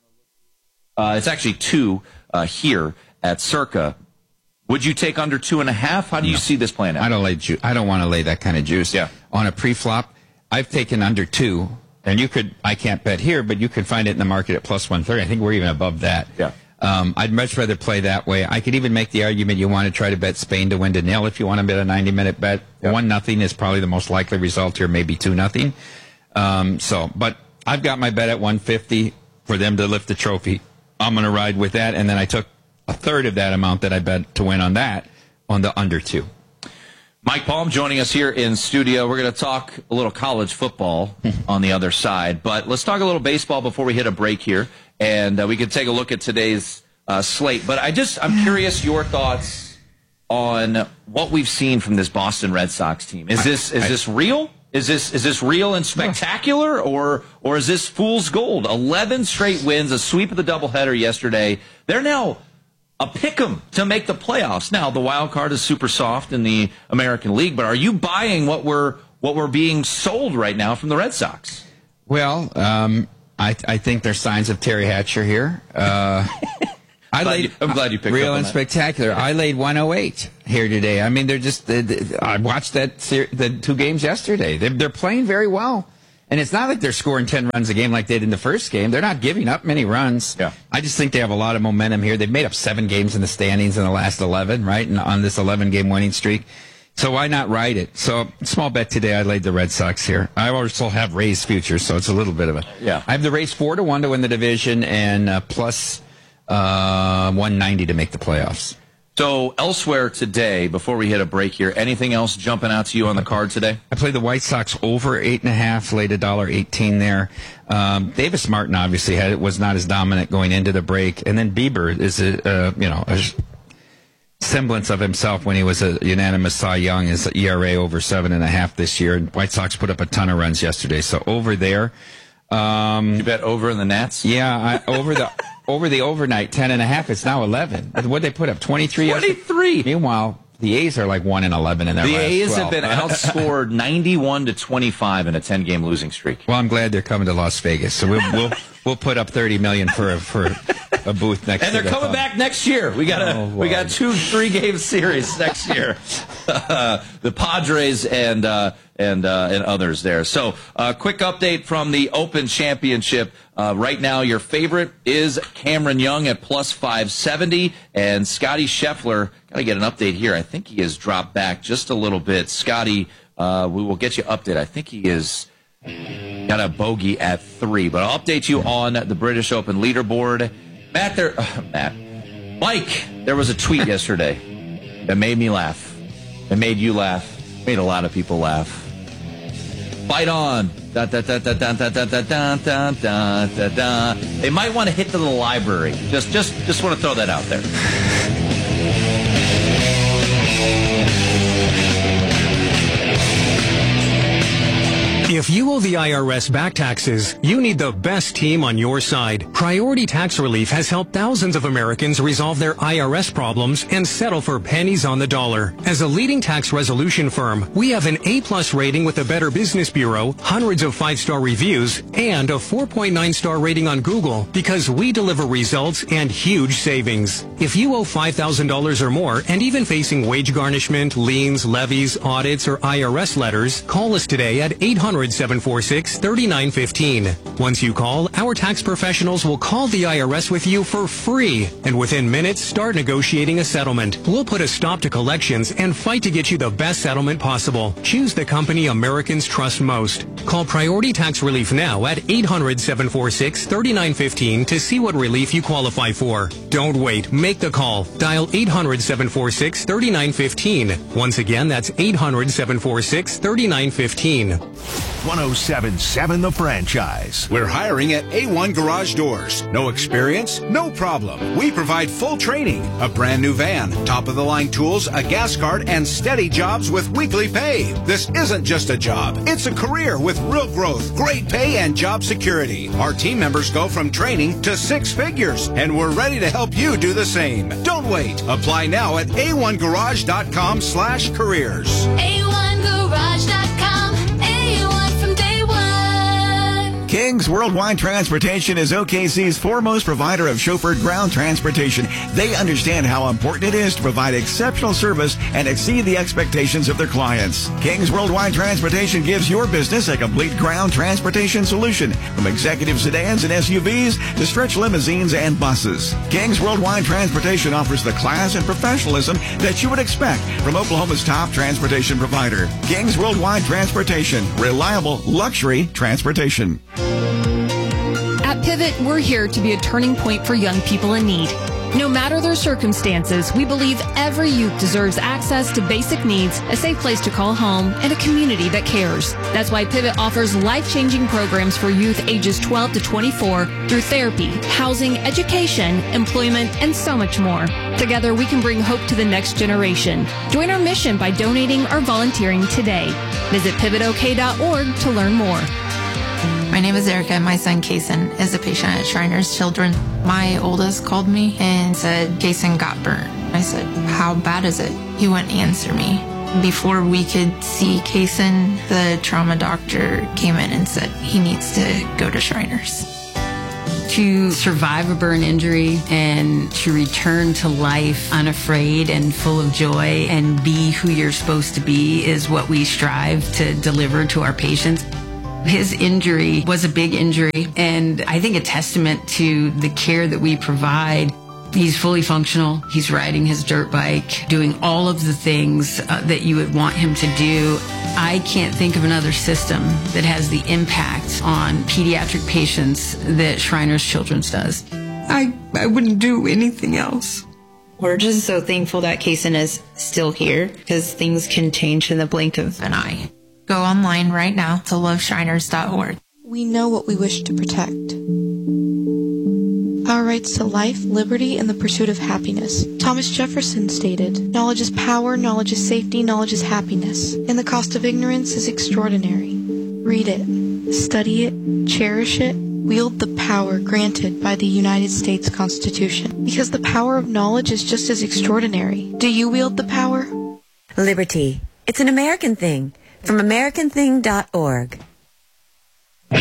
Uh, it's actually two uh, here at Circa. Would you take under two and a half? How do you no. see this playing out? I don't lay ju- I don't want to lay that kind of juice. Yeah. On a pre-flop, I've taken under two, and you could. I can't bet here, but you could find it in the market at plus one thirty. I think we're even above that. Yeah. Um, I'd much rather play that way. I could even make the argument you want to try to bet Spain to win to nil if you want to bet a ninety minute bet. Yep. One nothing is probably the most likely result here, maybe two nothing. Um, so, but I've got my bet at one fifty for them to lift the trophy. I'm going to ride with that, and then I took a third of that amount that I bet to win on that on the under two. Mike Palm joining us here in studio. We're going to talk a little college football on the other side, but let's talk a little baseball before we hit a break here, and uh, we can take a look at today's uh, slate. But I just, I'm curious your thoughts on what we've seen from this Boston Red Sox team. Is this is this real? Is this is this real and spectacular, or or is this fool's gold? Eleven straight wins, a sweep of the doubleheader yesterday. They're now a pick'em to make the playoffs. Now the wild card is super soft in the American League, but are you buying what we're what we're being sold right now from the Red Sox? Well, um, I I think there's signs of Terry Hatcher here. Uh, I glad laid, you, I'm glad you picked real up on and that. spectacular. I laid one oh eight here today. I mean, they're just. They, they, I watched that ser- the two games yesterday. They're, they're playing very well, and it's not like they're scoring ten runs a game like they did in the first game. They're not giving up many runs. Yeah. I just think they have a lot of momentum here. They've made up seven games in the standings in the last eleven, right? And on this eleven game winning streak. So why not ride it? So small bet today. I laid the Red Sox here. I also have Rays futures, so it's a little bit of a. Yeah. I have the Rays four to one to win the division and uh, plus. Uh, one ninety to make the playoffs. So elsewhere today, before we hit a break here, anything else jumping out to you on the card today? I played the White Sox over eight and a half, laid a dollar eighteen there. Um, Davis Martin obviously had was not as dominant going into the break, and then Bieber is a uh, you know a semblance of himself when he was a unanimous Cy Young. His E R A over seven and a half this year, and White Sox put up a ton of runs yesterday. So over there. Um, you bet over in the Nats? Yeah, I, over the over the overnight ten and a half. It's now eleven. What they put up twenty-three. twenty-three. Meanwhile, the A's are like one and eleven in their the last A's twelve. have been outscored ninety-one to twenty-five in a ten game losing streak. Well, I'm glad they're coming to Las Vegas, so we'll we'll we'll put up thirty million for a, for a booth next. And to they're coming the back next year. We got a Oh, we got two three game series next year. Uh, the Padres and uh, and uh, and others there. So, uh, quick update from the Open Championship. Uh, right now, your favorite is Cameron Young at plus five seventy, and Scotty Scheffler. Got to get an update here. I think he has dropped back just a little bit. Scotty, uh, we will get you update. I think he is got a bogey at three, but I'll update you on the British Open leaderboard. Matt, there, uh, Matt, Mike, there was a tweet yesterday that made me laugh. It made you laugh. Made a lot of people laugh. Fight on. Da, da, da, da, da, da, da, da, da, da, da, da, da. They might want to hit to the library. Just, just, just want to throw that out there. If you owe the I R S back taxes, you need the best team on your side. Priority Tax Relief has helped thousands of Americans resolve their I R S problems and settle for pennies on the dollar. As a leading tax resolution firm, we have an A-plus rating with the Better Business Bureau, hundreds of five-star reviews, and a four point nine star rating on Google because we deliver results and huge savings. If you owe five thousand dollars or more and even facing wage garnishment, liens, levies, audits, or I R S letters, call us today at eight hundred, seven four six, three nine one five. Once you call, our tax professionals will call the I R S with you for free, and within minutes, start negotiating a settlement. We'll put a stop to collections and fight to get you the best settlement possible. Choose the company Americans trust most. Call Priority Tax Relief now at eight hundred, seven four six, three nine one five to see what relief you qualify for. Don't wait. Make the call. Dial eight hundred, seven four six, three nine one five. Once again, that's eight hundred, seven four six, three nine one five. one oh seven point seven The Franchise. We're hiring at A one Garage Doors. No experience? No problem. We provide full training, a brand new van, top-of-the-line tools, a gas card, and steady jobs with weekly pay. This isn't just a job. It's a career with real growth, great pay, and job security. Our team members go from training to six figures, and we're ready to help you do the same. Don't wait. Apply now at A one garage dot com slash careers. A one garage dot com. A one from day one. King's Worldwide Transportation is O K C's foremost provider of chauffeured ground transportation. They understand how important it is to provide exceptional service and exceed the expectations of their clients. King's Worldwide Transportation gives your business a complete ground transportation solution, from executive sedans and S U Vs to stretch limousines and buses. King's Worldwide Transportation offers the class and professionalism that you would expect from Oklahoma's top transportation provider. King's Worldwide Transportation, reliable luxury transportation. At Pivot, we're here to be a turning point for young people in need. No matter their circumstances, we believe every youth deserves access to basic needs, a safe place to call home, and a community that cares. That's why Pivot offers life-changing programs for youth ages twelve to twenty-four through therapy, housing, education, employment, and so much more. Together, we can bring hope to the next generation. Join our mission by donating or volunteering today. Visit pivot o k dot org to learn more. My name is Erica, and my son, Kason, is a patient at Shriners Children. My oldest called me and said, Kason got burned. I said, how bad is it? He wouldn't answer me. Before we could see Kason, the trauma doctor came in and said he needs to go to Shriners. To survive a burn injury and to return to life unafraid and full of joy and be who you're supposed to be is what we strive to deliver to our patients. His injury was a big injury, and I think a testament to the care that we provide. He's fully functional. He's riding his dirt bike, doing all of the things uh, that you would want him to do. I can't think of another system that has the impact on pediatric patients that Shriners Children's does. I, I wouldn't do anything else. We're just so thankful that Kason is still here because things can change in the blink of an eye. Go online right now to love shriners dot org. We know what we wish to protect. Our rights to life, liberty, and the pursuit of happiness. Thomas Jefferson stated, knowledge is power, knowledge is safety, knowledge is happiness, and the cost of ignorance is extraordinary. Read it, study it, cherish it, wield the power granted by the United States Constitution, because the power of knowledge is just as extraordinary. Do you wield the power? Liberty. It's an American thing. From American Thing dot org. You're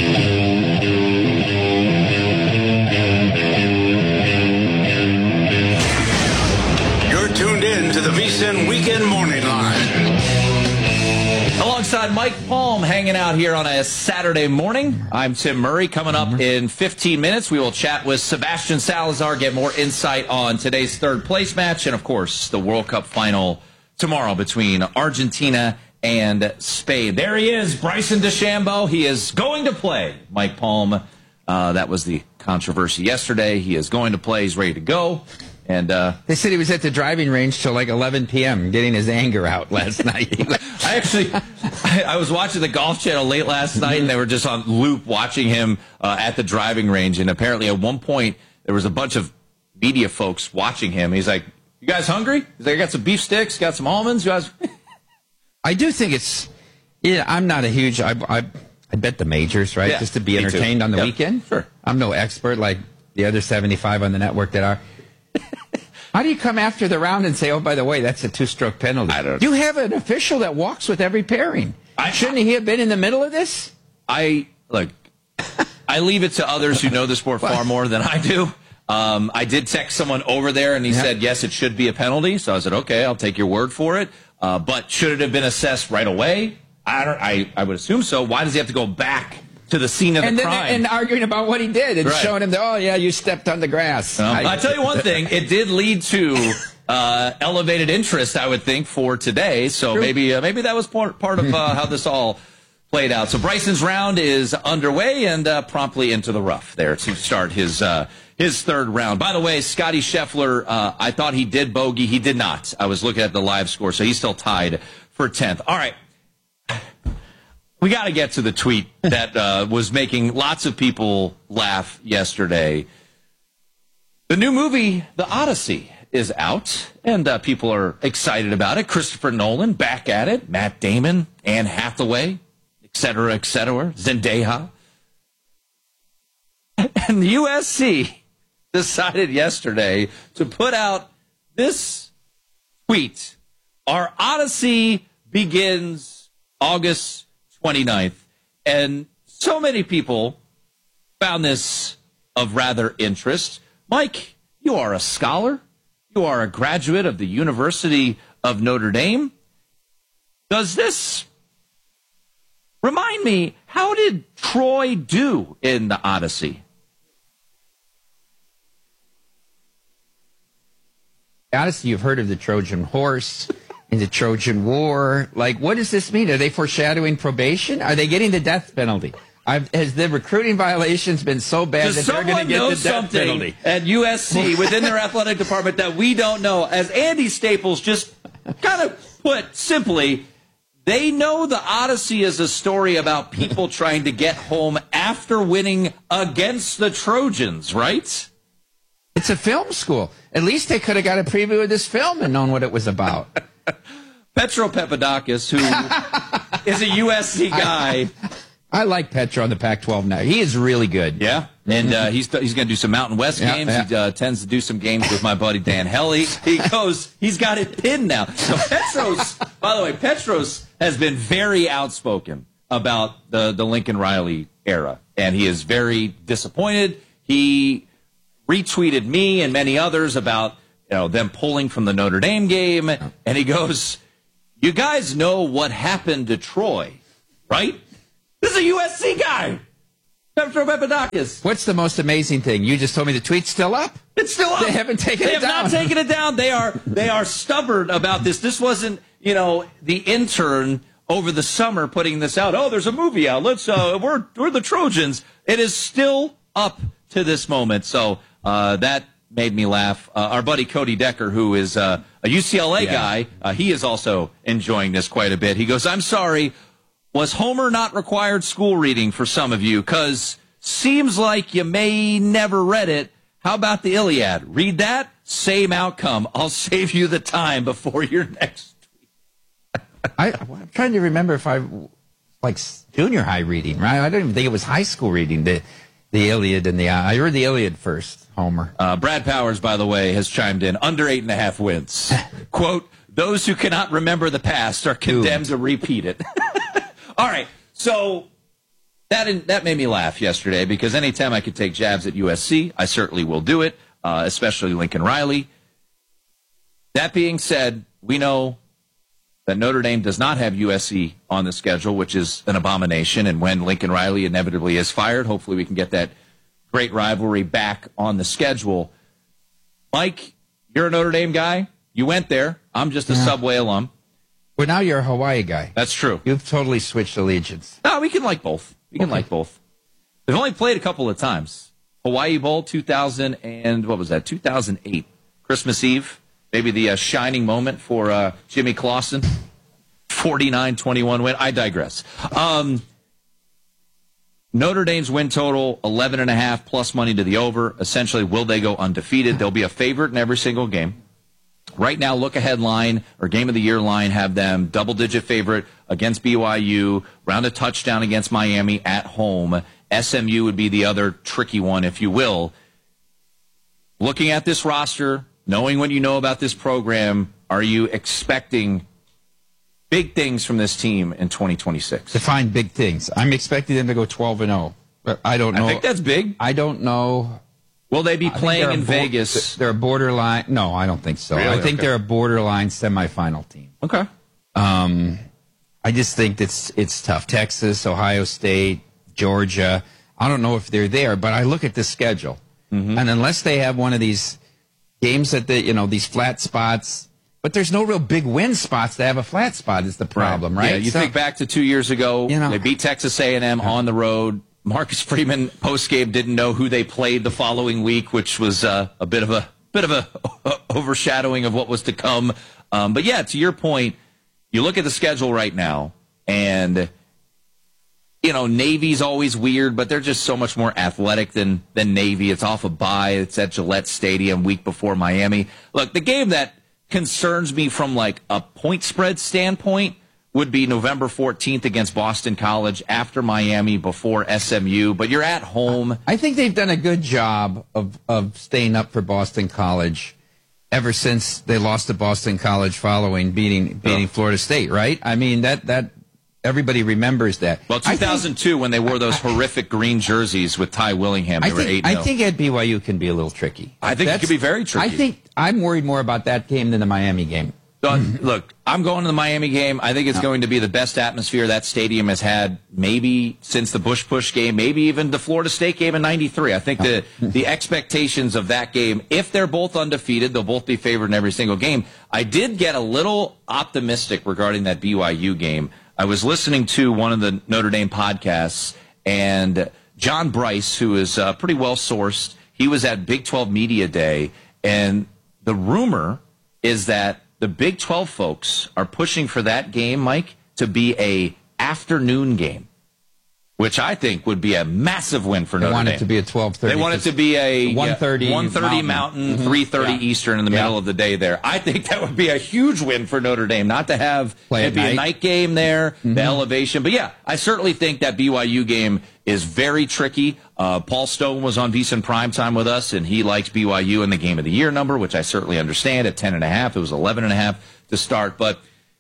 tuned in to the VSiN Weekend Morning Line. Alongside Mike Palm, hanging out here on a Saturday morning. I'm Tim Murray. Coming up in fifteen minutes, we will chat with Sebastian Salazar, get more insight on today's third place match, and of course, the World Cup final tomorrow between Argentina and Spain. There he is, Bryson DeChambeau. He is going to play. Mike Palm, uh, that was the controversy yesterday. He is going to play. He's ready to go. And uh, they said he was at the driving range till like eleven p.m. getting his anger out last night. I actually, I, I was watching the Golf Channel late last night, and they were just on loop watching him uh, at the driving range. And apparently at one point, there was a bunch of media folks watching him. He's like, you guys hungry? He's like, I got some beef sticks, got some almonds. You guys... I do think it's, yeah, I'm not a huge, I, I, I bet the majors, right? Yeah, Just to be me entertained too. on the Yep. weekend. Sure. I'm no expert like the other seventy-five on the network that are. How do you come after the round and say, oh, by the way, that's a two-stroke penalty? I don't You have an official that walks with every pairing. I, Shouldn't he have been in the middle of this? I, look, I leave it to others who know the sport far more than I do. Um, I did text someone over there, and he Yeah. said, yes, it should be a penalty. So I said, okay, I'll take your word for it. Uh, but should it have been assessed right away? I don't. I, I would assume so. Why does he have to go back to the scene of the and then crime? and arguing about what he did and Right. showing him that, oh, yeah, you stepped on the grass. Um, I, I tell you one thing, it did lead to uh, elevated interest, I would think, for today. So True. maybe uh, maybe that was part, part of uh, how this all played out. So Bryson's round is underway and uh, promptly into the rough there to start his uh, his third round. By the way, Scotty Scheffler, uh, I thought he did bogey. He did not. I was looking at the live score, so he's still tied for tenth. All right. We got to get to the tweet that uh, was making lots of people laugh yesterday. The new movie, The Odyssey, is out, and uh, people are excited about it. Christopher Nolan back at it. Matt Damon, Anne Hathaway, et cetera, et cetera. Zendaya. And the U S C decided yesterday to put out this tweet. Our Odyssey begins August twenty-ninth. And so many people found this of rather interest. Mike, you are a scholar. You are a graduate of the University of Notre Dame. Does this remind me, how did Troy do in the Odyssey? Odyssey, you've heard of the Trojan horse and the Trojan War. Like, what does this mean? Are they foreshadowing probation? Are they getting the death penalty? I've, has the recruiting violations been so bad Does that they're going to get the death something penalty? at U S C within their athletic department that we don't know? As Andy Staples just kind of put simply, they know the Odyssey is a story about people trying to get home after winning against the Trojans, right? It's a film school. At least they could have got a preview of this film and known what it was about. Petro Papadakis, who is a U S C guy. I, I like Petro on the Pac twelve now. He is really good. Yeah, and uh, he's he's going to do some Mountain West Yeah, games. yeah. He uh, tends to do some games with my buddy Dan Helly. He goes, he's got it pinned now. So Petros, by the way, Petros has been very outspoken about the, the Lincoln Riley era, and he is very disappointed. He retweeted me and many others about you know them pulling from the Notre Dame game, and he goes, "You guys know what happened to Troy, right? This is a U S C guy, Petro Papadakis." What's the most amazing thing? You just told me the tweet's still up? It's still up. They haven't taken they it have down. not taken it down. They are they are stubborn about this. This wasn't, you know, the intern over the summer putting this out. Oh, there's a movie out. Let's uh we're we're the Trojans. It is still up to this moment. So uh that made me laugh. Uh, our buddy Cody Decker, who is uh, a U C L A Yeah. guy, uh, he is also enjoying this quite a bit. He goes, "I'm sorry. Was Homer not required school reading for some of you? Because seems like you may never read it. How about the Iliad? Read that. Same outcome. I'll save you the time before your next I, I'm trying to remember if I, like, junior high reading, right? I don't even think it was high school reading, the, the Iliad and the, I heard the Iliad first, Homer. Uh, Brad Powers, by the way, has chimed in. Under eight and a half wins. Quote, "Those who cannot remember the past are condemned to repeat it." All right. So that that made me laugh yesterday because anytime I could take jabs at U S C, I certainly will do it, uh, especially Lincoln Riley. That being said, we know that Notre Dame does not have U S C on the schedule, which is an abomination. And when Lincoln Riley inevitably is fired, hopefully we can get that great rivalry back on the schedule. Mike, you're a Notre Dame guy. You went there. I'm just a Yeah. Subway alum. Well, now you're a Hawaii guy. That's true. You've totally switched allegiance. No, we can like both. We can Okay. like both. They've only played a couple of times. Hawaii Bowl two thousand and what was that? two thousand eight, Christmas Eve. Maybe the uh, shining moment for uh, Jimmy Clausen. forty-nine twenty-one win. I digress. Um, Notre Dame's win total eleven and a half plus money to the over. Essentially, will they go undefeated? They'll be a favorite in every single game. Right now, look ahead line or game of the year line have them double digit favorite against B Y U, round a touchdown against Miami at home. S M U would be the other tricky one, if you will. Looking at this roster, knowing what you know about this program, are you expecting big things from this team in twenty twenty-six? Define big things. I'm expecting them to go twelve and oh. But I don't know. I think that's big. I don't know. Will they be I think playing they're a in bo- Vegas? They're a borderline. No, I don't think so. Really? I think Okay. they're a borderline semifinal team. Okay. Um, I just think it's it's tough. Texas, Ohio State, Georgia. I don't know if they're there, but I look at the schedule, Mm-hmm. and unless they have one of these games that the you know these flat spots, but there's no real big win spots to have a flat spot is the problem, right? Yeah, you So- think back to two years ago, You know. they beat Texas A and M on the road. Marcus Freeman post-game didn't know who they played the following week, which was uh, a bit of a bit of a overshadowing of what was to come. Um, but yeah, to your point, you look at the schedule right now, and you know Navy's always weird, but they're just so much more athletic than than Navy. It's off a bye. It's at Gillette Stadium, week before Miami. Look, the game that concerns me from like a point spread standpoint would be November fourteenth against Boston College, after Miami, before S M U. But you're at home. I think they've done a good job of, of staying up for Boston College ever since they lost to Boston College following beating beating Florida State, right? I mean, that that everybody remembers that. Well, two thousand two, when they wore those horrific green jerseys with Ty Willingham, they I were think, eight I oh. think at B Y U can be a little tricky. I think it That's- could be very tricky. I think I'm worried more about that game than the Miami game. So, look, I'm going to the Miami game. I think it's going to be the best atmosphere that stadium has had maybe since the Bush Push game, maybe even the Florida State game in ninety-three. I think the, the expectations of that game, if they're both undefeated, they'll both be favored in every single game. I did get a little optimistic regarding that B Y U game. I was listening to one of the Notre Dame podcasts, and John Bryce, who is uh, pretty well sourced, he was at Big twelve Media Day, and the rumor is that the Big twelve folks are pushing for that game, Mike, to be a afternoon game, which I think would be a massive win for They Notre Dame. want it to be a twelve thirty. They want it to be a one thirty one thirty Mountain, Mountain. three thirty Yeah. Eastern in the Yeah. middle of the day there. I think that would be a huge win for Notre Dame, not to have Play it at be a night. night game there, Mm-hmm. the elevation. But, yeah, I certainly think that B Y U game is very tricky. Uh, Paul Stone was on VSiN Primetime with us, and he likes B Y U in the Game of the Year number, which I certainly understand. At ten and a half, it was eleven and a half to start. But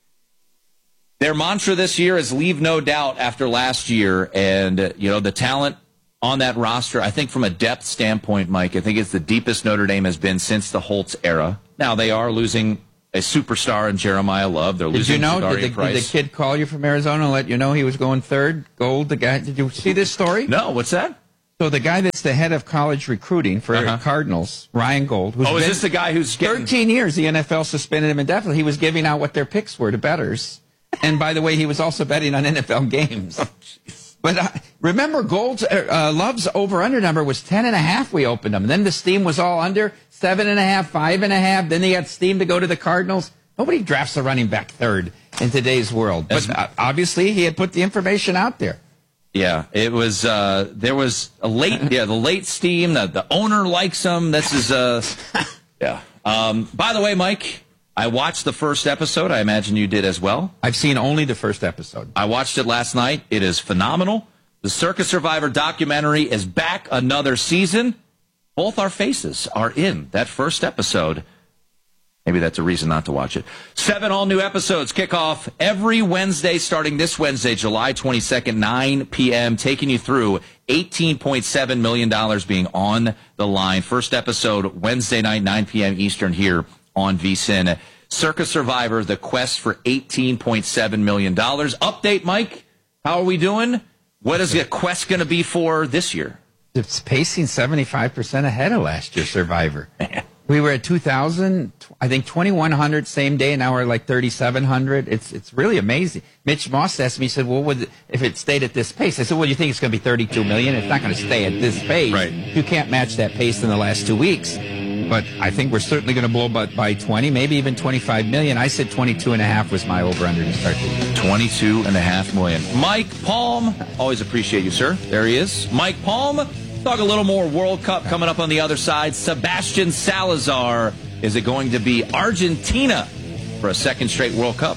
their mantra this year is leave no doubt after last year. And, uh, you know, the talent on that roster, I think from a depth standpoint, Mike, I think it's the deepest Notre Dame has been since the Holtz era. Now, they are losing a superstar in Jeremiah Love. They're Did losing you know? Za'Darius Did the, did the Price. kid call you from Arizona and let you know he was going third? Gold, the guy. Did you see this story? No, what's that? So the guy that's the head of college recruiting for Uh-huh. Cardinals, Ryan Gold. Who's Oh, is been this the guy who's getting... thirteen years, the N F L suspended him indefinitely. He was giving out what their picks were to bettors. And by the way, he was also betting on N F L games. But uh, remember, Gold's uh, uh, Love's over-under number was ten and a half. We opened them. Then the steam was all under seven and a half, five and a half. Then they had steam to go to the Cardinals. Nobody drafts a running back third in today's world. But uh, obviously, he had put the information out there. Yeah, it was, uh, there was a late, yeah, the late steam, the, the owner likes him. This is, uh, yeah. Um, by the way, Mike, I watched the first episode. I imagine you did as well. I've seen only the first episode. I watched it last night. It is phenomenal. The Circus Survivor documentary is back another season. Both our faces are in that first episode. Maybe that's a reason not to watch it. Seven all-new episodes kick off every Wednesday, starting this Wednesday, July twenty-second, nine p.m., taking you through eighteen point seven million dollars being on the line. First episode, Wednesday night, nine p.m. Eastern here on VSiN. Circus Survivor, the quest for eighteen point seven million dollars. Update, Mike. How are we doing? What is the quest going to be for this year? It's pacing seventy-five percent ahead of last year's Survivor. We were at two thousand, I think twenty-one hundred same day. Now we're like thirty-seven hundred. It's it's really amazing. Mitch Moss asked me, he said, well, would, if it stayed at this pace? I said, well, you think it's going to be thirty-two million? It's not going to stay at this pace. Right. You can't match that pace in the last two weeks. But I think we're certainly going to blow by, by twenty, maybe even twenty-five million. I said twenty-two and a half was my over-under to start the year. twenty-two and a half million. Mike Palm, always appreciate you, sir. There he is. Mike Palm. Talk a little more World Cup coming up on the other side. Sebastian Salazar. Is it going to be Argentina for a second straight World Cup?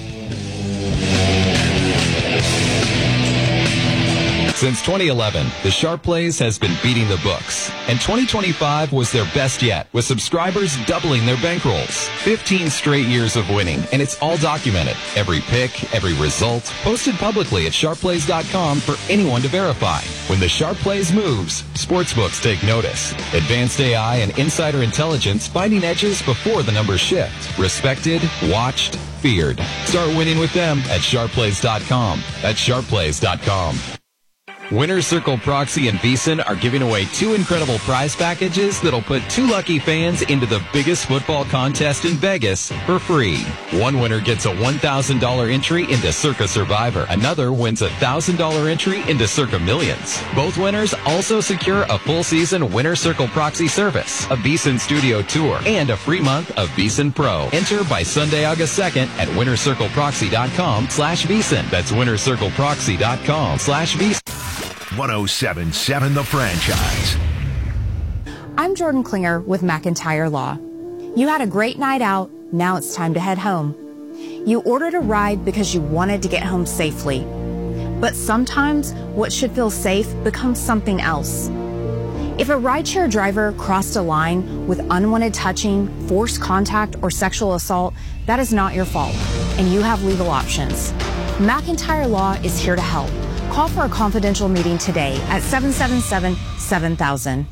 Since twenty eleven, the Sharp Plays has been beating the books, and twenty twenty-five was their best yet, with subscribers doubling their bankrolls. fifteen straight years of winning, and it's all documented. Every pick, every result, posted publicly at sharp plays dot com for anyone to verify. When the Sharp Plays moves, sportsbooks take notice. Advanced A I and insider intelligence finding edges before the numbers shift. Respected, watched, feared. Start winning with them at sharp plays dot com. That's sharp plays dot com. Winner Circle Proxy and VSiN are giving away two incredible prize packages that'll put two lucky fans into the biggest football contest in Vegas for free. One winner gets a one thousand dollars entry into Circa Survivor. Another wins a one thousand dollars entry into Circa Millions. Both winners also secure a full season Winner Circle Proxy service, a VSiN studio tour, and a free month of VSiN Pro. Enter by Sunday, August second at winner circle proxy dot com slash VSiN. That's winner circle proxy dot com slash VSiN. one oh seven point seven The Franchise. I'm Jordan Klinger with McIntyre Law. You had a great night out. Now it's time to head home. You ordered a ride because you wanted to get home safely. But sometimes what should feel safe becomes something else. If a rideshare driver crossed a line with unwanted touching, forced contact, or sexual assault, that is not your fault, and you have legal options. McIntyre Law is here to help. Call for a confidential meeting today at seven seven seven, seven thousand.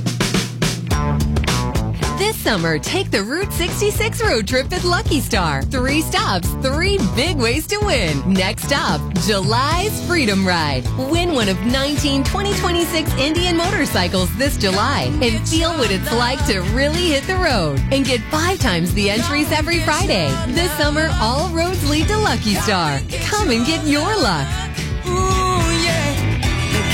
This summer, take the Route sixty-six road trip at Lucky Star. Three stops, three big ways to win. Next stop, July's Freedom Ride. Win one of nineteen twenty twenty-six Indian motorcycles this July and feel what it's like to really hit the road. And get five times the entries every Friday. This summer, all roads lead to Lucky Star. Come and get your luck.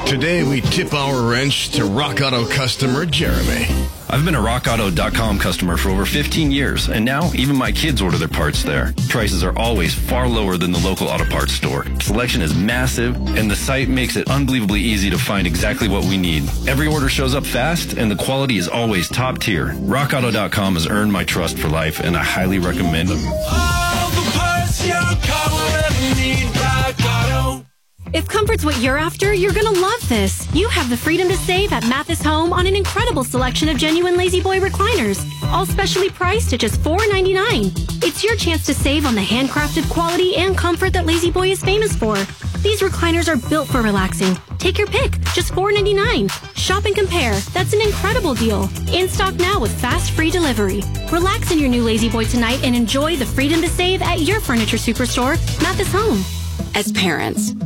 Today we tip our wrench to Rock Auto customer Jeremy. I've been a rock auto dot com customer for over fifteen years, and now even my kids order their parts there. Prices are always far lower than the local auto parts store. Selection is massive, and the site makes it unbelievably easy to find exactly what we need. Every order shows up fast, and the quality is always top tier. rock auto dot com has earned my trust for life, and I highly recommend them. All the parts your car will ever need, Rock Auto. If comfort's what you're after, you're gonna love this. You have the freedom to save at Mathis Home on an incredible selection of genuine Lazy Boy recliners, all specially priced at just four ninety-nine. It's your chance to save on the handcrafted quality and comfort that Lazy Boy is famous for. These recliners are built for relaxing. Take your pick, just four ninety-nine. Shop and compare. That's an incredible deal. In stock now with fast free delivery. Relax in your new Lazy Boy tonight and enjoy the freedom to save at your furniture superstore, Mathis Home. As parents,